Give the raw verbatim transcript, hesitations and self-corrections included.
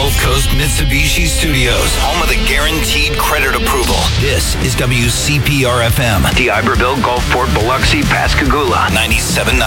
Gulf Coast Mitsubishi Studios, home of the guaranteed credit approval. This is W C P R F M. D'Iberville, Gulfport, Biloxi, Pascagoula. ninety-seven point nine.